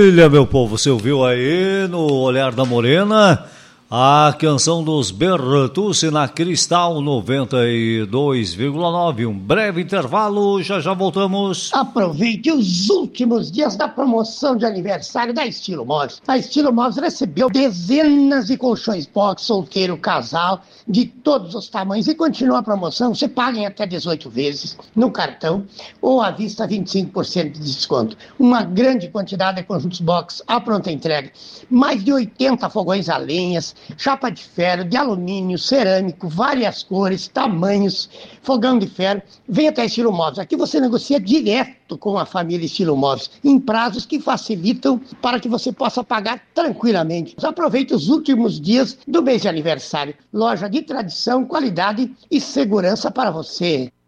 Maravilha, meu povo. Você ouviu aí no Olhar da Morena a canção dos Bertucci na Cristal 92,9. Um breve intervalo, já voltamos. Aproveite os últimos dias da promoção de aniversário da Estilo Móveis. A Estilo Móveis recebeu dezenas de colchões box, solteiro, casal, de todos os tamanhos. E continua a promoção, você paga em até 18 vezes no cartão ou à vista 25% de desconto. Uma grande quantidade de conjuntos box à pronta entrega. Mais de 80 fogões a lenhas, chapa de ferro, de alumínio, cerâmico, várias cores, tamanhos, fogão de ferro. Vem até Estilo Móveis. Aqui você negocia direto com a família Estilo Móveis, em prazos que facilitam para que você possa pagar tranquilamente. Aproveite os últimos dias do mês de aniversário. Loja de tradição, qualidade e segurança para você.